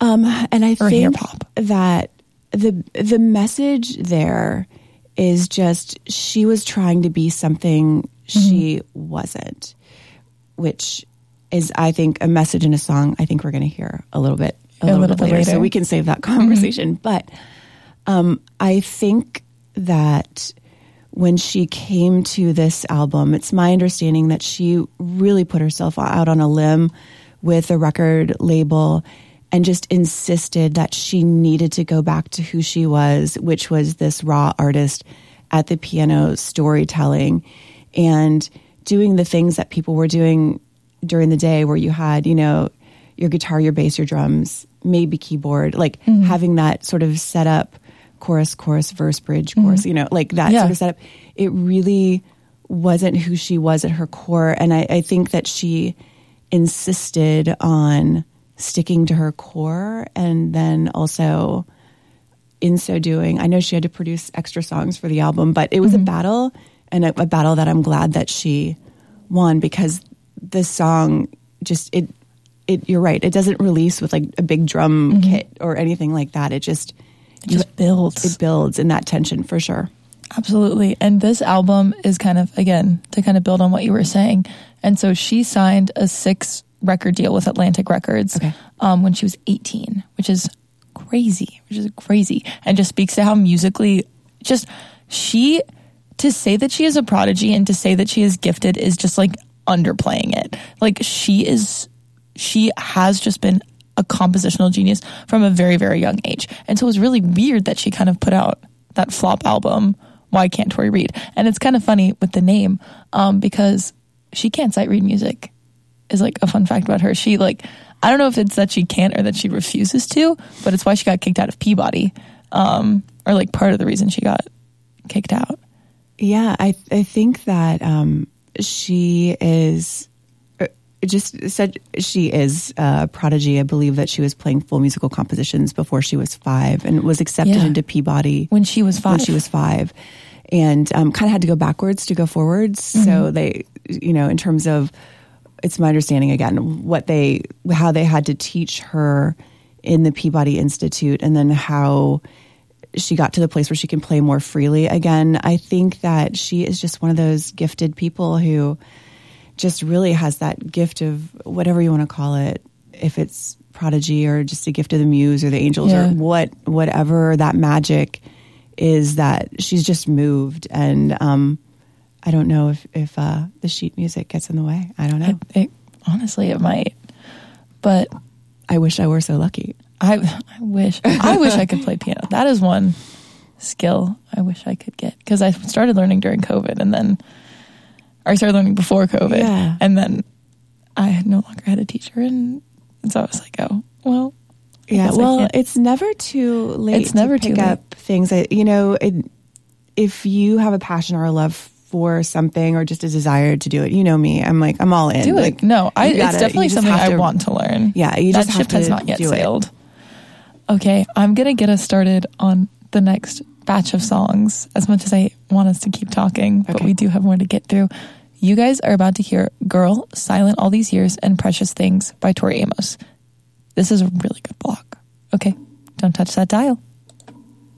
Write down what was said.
And I or think hair pop. that the message there is just she was trying to be something she wasn't, which is, I think, a message in a song I think we're going to hear a little bit later. So we can save that conversation. But I think that when she came to this album, it's my understanding that she really put herself out on a limb with a record label and just insisted that she needed to go back to who she was, which was this raw artist at the piano, storytelling and doing the things that people were doing during the day, where you had, you know, your guitar, your bass, your drums, maybe keyboard, like having that sort of setup, chorus, verse, bridge, chorus, you know, like that sort of setup. It really wasn't who she was at her core. And I think that she insisted on sticking to her core. And then also in so doing, I know she had to produce extra songs for the album, but it was a battle, and a battle that I'm glad that she won, because the song just, you're right. It doesn't release with like a big drum kit or anything like that. It just builds. It builds in that tension for sure. Absolutely. And this album is kind of, again, to kind of build on what you were saying. And so she signed a 6-record deal with Atlantic Records when she was 18, which is crazy, and just speaks to how musically just to say that she is a prodigy and to say that she is gifted is just like underplaying it. Like she has just been a compositional genius from a very, very young age. And so it was really weird that she kind of put out that flop album, Why Can't Tori Read? And it's kind of funny with the name, because she can't sight read music, is like a fun fact about her. She like, I don't know if it's that she can't or that she refuses to, but it's why she got kicked out of Peabody, or like part of the reason she got kicked out. Yeah, I think that she is she is a prodigy. I believe that she was playing full musical compositions before she was 5 and was accepted into Peabody when she was 5. And kind of had to go backwards to go forwards. So they, you know, in terms of, it's my understanding again, how they had to teach her in the Peabody Institute, and then how she got to the place where she can play more freely again. I think that she is just one of those gifted people who just really has that gift of whatever you want to call it, if it's prodigy or just a gift of the muse or the angels or whatever that magic is, that she's just moved. And I don't know if the sheet music gets in the way. I don't know. Honestly, it might. But I wish I were so lucky. I wish I could play piano. That is one skill I wish I could get, because I started learning during COVID, and then I started learning before COVID, and then I no longer had a teacher, and so I was like, oh, well. Yeah, well, it's never too late to pick up things. If you have a passion or a love for something or just a desire to do it, you know me, I'm all in. Do it. Like, no, it's definitely something I want to learn. Yeah, that ship has not yet sailed. Okay, I'm going to get us started on the next batch of songs, as much as I want us to keep talking, but we do have more to get through. You guys are about to hear Girl, Silent All These Years, and Precious Things by Tori Amos. This is a really good block. Okay, don't touch that dial.